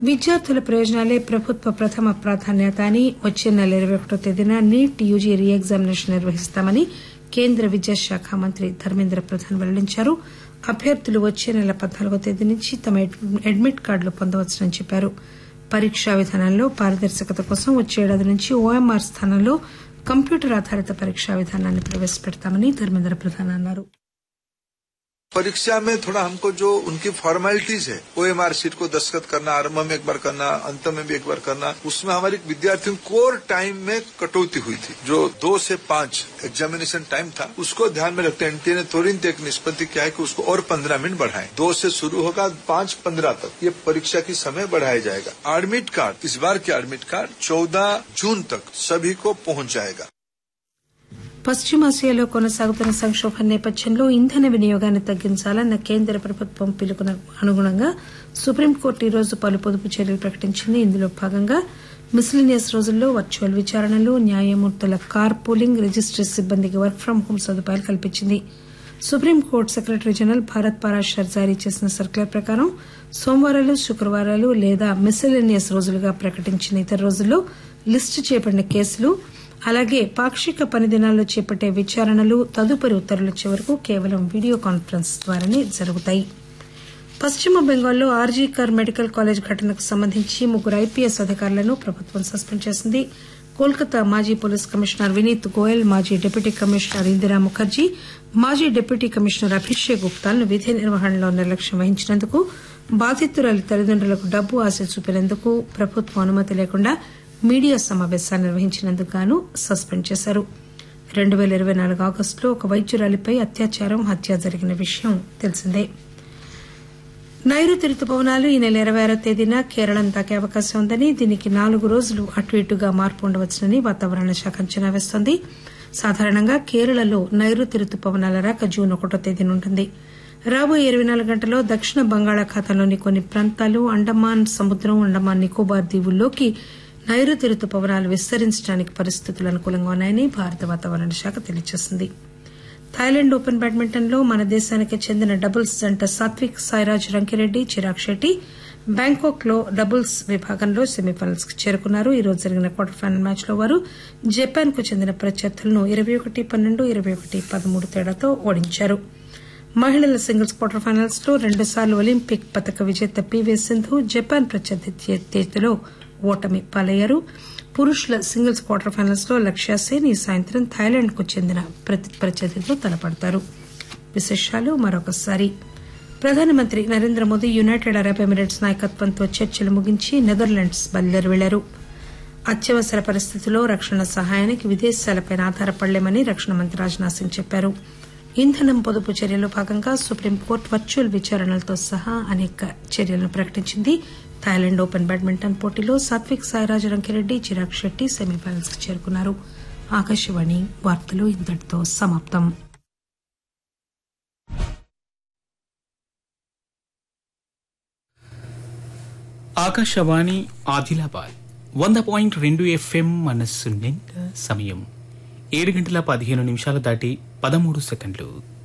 విద్యార్థుల ప్రయోజనాలే ప్రభుత్వ ప్రథమ ప్రాధాన్యత అని వచ్చే నెల 21వ తేదీన నీట్ యూజీ రీ ఎగ్జామినేషన్ నిర్వహిస్తామని కేంద్ర విద్యాశాఖ మంత్రి ధర్మేంద్ర ప్రధాన్ వెల్లడించారు. అభ్యర్థులు వచ్చే నెల 14వ తేదీ నుంచి తమ అడ్మిట్ కార్డులు పొందవచ్చునని చెప్పారు. పరీక్షా విధానంలో పారదర్శకత కోసం వచ్చే ఏడాది నుంచి ఓఎంఆర్ స్థానంలో కంప్యూటర్ ఆధారిత పరీక్షా విధానాన్ని ప్రవేశపెడతామని ధర్మేంద్ర ప్రధాన్ అన్నారు. परीक्षा में थोड़ा हमको जो उनकी फॉर्मेलिटीज है ओएमआर शीट को दस्तखत करना, आरंभ में एक बार करना, अंत में भी एक बार करना, उसमें हमारे विद्यार्थियों कोर टाइम में कटौती हुई थी. जो 2 से 5 एग्जामिनेशन टाइम था उसको ध्यान में रखते एनटीए ने तुरंत एक निष्पत्ति किया है कि उसको और 15 मिनट बढ़ाएं. 2 से शुरू होगा 5:15 तक ये परीक्षा की समय बढ़ाया जाएगा. एडमिट कार्ड, इस बार के एडमिट कार्ड 14 जून तक सभी को पहुंच जाएगा. పశ్చిమాసియాలో కొనసాగుతున్న సంక్షోభం నేపథ్యంలో ఇంధన వినియోగాన్ని తగ్గించాలన్న కేంద్ర ప్రభుత్వం పిలుపునకు అనుగుణంగా సుప్రీంకోర్టు ఈ రోజు పలు పొదుపు చర్యలు ప్రకటించింది. ఇందులో భాగంగా మిస్లినియస్ రోజుల్లో వర్చువల్ విచారణలు, న్యాయమూర్తుల కార్ పూలింగ్, రిజిస్ట్రీ సిబ్బందికి వర్క్ ఫ్రం హోం సదుపాయాలు కల్పించింది. సుప్రీంకోర్టు సెక్రటరీ జనరల్ భారత్ పారాశర్ జారీ చేసిన సర్క్యులర్ ప్రకారం సోమవారాలు, శుక్రవారాలు లేదా మిస్లినియస్ రోజులుగా ప్రకటించిన ఇతర రోజుల్లో లిస్టు చేయబడిన కేసులు, అలాగే పాక్షిక పని దినాల్లో చేపట్టే విచారణలు తదుపరి ఉత్తర్వులు వచ్చే వరకు కేవలం వీడియో కాన్ఫరెన్స్ ద్వారానే జరుగుతాయి. పశ్చిమ బెంగాల్లో ఆర్జీ కర్ మెడికల్ కాలేజ్ ఘటనకు సంబంధించి 3 ఐపీఎస్ అధికారులను ప్రభుత్వం సస్పెండ్ చేసింది. కోల్కతా మాజీ పోలీస్ కమిషనర్ వినీత్ గోయల్, మాజీ డిప్యూటీ కమిషనర్ ఇందిరా ముఖర్జీ, మాజీ డిప్యూటీ కమిషనర్ అభిషేక్ గుప్తాలను విధి నిర్వహణలో నిర్లక్ష్యం వహించినందుకు, బాధితురాలి తల్లిదండ్రులకు డబ్బు ఆశ చూపినందుకు, ప్రభుత్వం అనుమతి లేకుండా మీడియా సమావేశాన్ని నిర్వహించినందుకు గాను సస్పెండ్ చేశారు. 2024 ఆగస్టులో ఒక వైద్యురాలిపై అత్యాచారం, హత్య జరిగిన విషయం తెలిసిందే. నైరుతి రుతుపవనాలు ఈ నెల 26వ తేదీన కేరళను తాకే అవకాశం ఉందని, దీనికి 4 రోజులు అటు ఇటుగా మార్పు ఉండవచ్చునని వాతావరణ శాఖ అంచనా వేస్తోంది. సాధారణంగా కేరళలో నైరుతి రుతుపవనాల రాక జూన్ 1వ తేదీన ఉంటుంది. రాబోయే 24 గంటల్లో దక్షిణ బంగాళాఖాతంలోని కొన్ని ప్రాంతాలు, అండమాన్ సముద్రం, అండమాన్ నికోబార్ దీవుల్లోకి నైరుతి రుతుపవనాలు విస్తరించడానికి పరిస్థితులు అనుకూలంగా ఉన్నాయని భారత వాతావరణ శాఖ తెలియజేసింది. థాయిలాండ్ ఓపెన్ బ్యాడ్మింటన్ లో మన దేశానికి చెందిన డబుల్స్ జంట సాత్విక్ సాయిరాజ్ రంకిరెడ్డి, చిరాగ్ శెట్టి బ్యాంకాక్ లో డబుల్స్ విభాగంలో సెమీఫైనల్స్ కు చేరుకున్నారు. ఈ రోజు జరిగిన క్వార్టర్ ఫైనల్ మ్యాచ్ లో వారు జపాన్ కు చెందిన ప్రత్యర్థులను 21-12, 21-13 తేడాతో ఓడించారు. మహిళల సింగిల్స్ క్వార్టర్ ఫైనల్స్ లో 2 సార్లు ఒలింపిక్ పతక విజేత పీవీ సింధు జపాన్ ప్రత్యర్థి చేతిలో ఓటమి పాలయ్యారు. పురుషుల సింగిల్స్ క్వార్టర్ ఫైనల్స్ లో లక్ష్య సేన్ ఈ సాయంత్రం థాయిలాండ్ కు చెందిన ప్రత్యర్థితో తలపడతారు. విశేషాలు మరొకసారి. ప్రధానమంత్రి Narendra Modi United Arab Emirates నాయకత్వంతో చర్చలు ముగించి నెదర్లాండ్స్ బయలుదేరి వెళ్లారు. అత్యవసర పరిస్థితుల్లో రక్షణ సహాయానికి విదేశాలపై ఆధారపడలేమని రక్షణ మంత్రి రాజ్నాథ్ సింగ్ చెప్పారు. ఇంధనం పొదుపు చర్యల్లో భాగంగా సుప్రీంకోర్టు వర్చువల్ విచారణలతో సహా అనేక చర్యలను ప్రకటించింది. థాయిలాండ్ ఓపెన్ బ్యాడ్మింటన్ పోటీలో సాత్విక్ సాయిరాజ్ రంకిరెడ్డి, చిరాగ్ శెట్టి సెమీఫైనల్స్ కు చేరుకున్నారు. ఆకాశవాణి వార్తలు ఇంతటితో సమాప్తం. ఆకాశవాణి ఆదిలాబాద్ 100.2 FM మనస్సు నిండా సమయం 7 గంటల 15 నిమిషాలు దాటి 13 సెకండ్లు.